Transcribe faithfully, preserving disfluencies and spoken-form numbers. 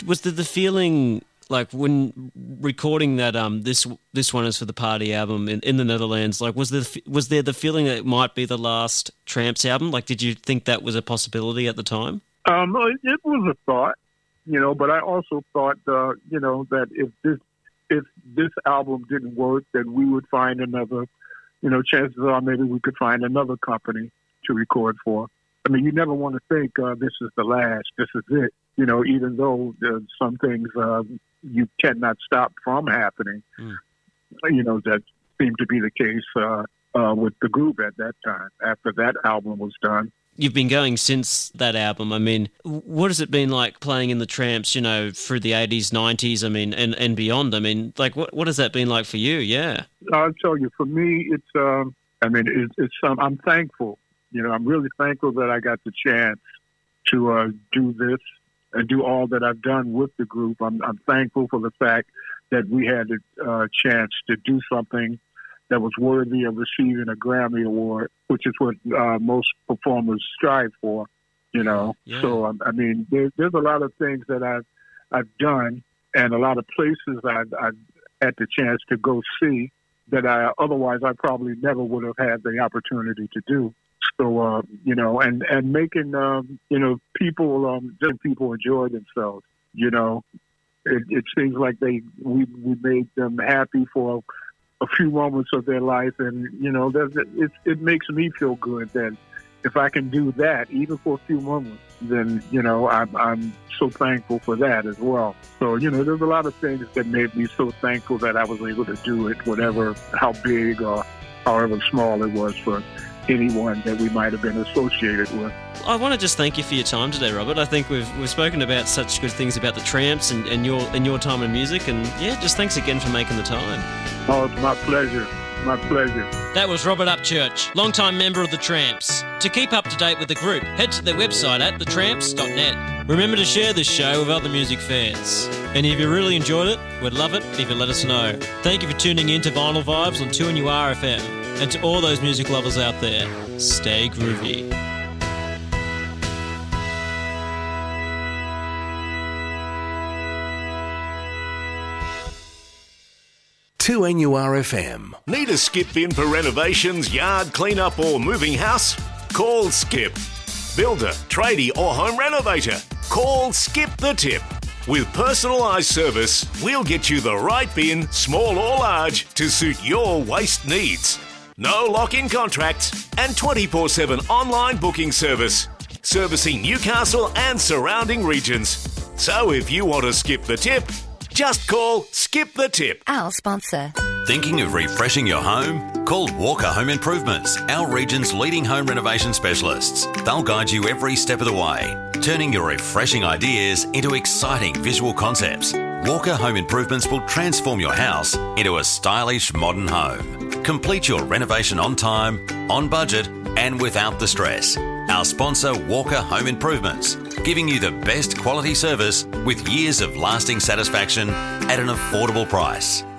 was there the feeling like when recording that um this this one is for the party album in, in the Netherlands? Like, was there was there the feeling that it might be the last Tramps album? Like, did you think that was a possibility at the time? Um, it was a thought, you know, but I also thought, uh, you know, that if this if this album didn't work, then we would find another. You know, chances are maybe we could find another company to record for. I mean, you never want to think uh, this is the last, this is it. You know, even though uh, some things uh, you cannot stop from happening. Mm. You know, that seemed to be the case uh, uh, with the group at that time. After that album was done. You've been going since that album. I mean, what has it been like playing in the Tramps, you know, through the eighties, nineties, I mean, and, and beyond? I mean, like, what what has that been like for you? Yeah. I'll tell you, for me, it's, um, I mean, it, it's, um, I'm thankful. You know, I'm really thankful that I got the chance to uh, do this and do all that I've done with the group. I'm, I'm thankful for the fact that we had a uh, chance to do something that was worthy of receiving a Grammy Award, which is what uh, most performers strive for, you know. Yeah. So, um, I mean, there, there's a lot of things that I've, I've done and a lot of places I've, I've had the chance to go see that I otherwise I probably never would have had the opportunity to do. So, uh, you know, and, and making, um, you know, people, um, just people enjoy themselves, you know. It, it seems like they we, we made them happy for a few moments of their life, and you know, it, it makes me feel good that if I can do that, even for a few moments, then you know, I'm, I'm so thankful for that as well. So you know, there's a lot of things that made me so thankful that I was able to do it, whatever, how big or however small it was for anyone that we might have been associated with. I want to just thank you for your time today, Robert. I think we've we've spoken about such good things about the Tramps and, and your and your time in music, and yeah, just thanks again for making the time. Oh, it's my pleasure. My pleasure. That was Robert Upchurch, longtime member of the Tramps. To keep up to date with the group, head to their website at the tramps dot net. Remember to share this show with other music fans. And if you really enjoyed it, we'd love it if you let us know. Thank you for tuning in to Vinyl Vibes on two N U R F M. And to all those music lovers out there, stay groovy. two N U R F M. Need a skip in for renovations, yard clean-up or moving house? Call Skip. Builder, tradie or home renovator. Call Skip the Tip. With personalised service, we'll get you the right bin, small or large, to suit your waste needs. No lock-in contracts and twenty-four seven online booking service. Servicing Newcastle and surrounding regions. So if you want to skip the tip, just call Skip the Tip. Our sponsor. Thinking of refreshing your home? Call Walker Home Improvements, our region's leading home renovation specialists. They'll guide you every step of the way, turning your refreshing ideas into exciting visual concepts. Walker Home Improvements will transform your house into a stylish modern home. Complete your renovation on time, on budget, and without the stress. Our sponsor, Walker Home Improvements, giving you the best quality service with years of lasting satisfaction at an affordable price.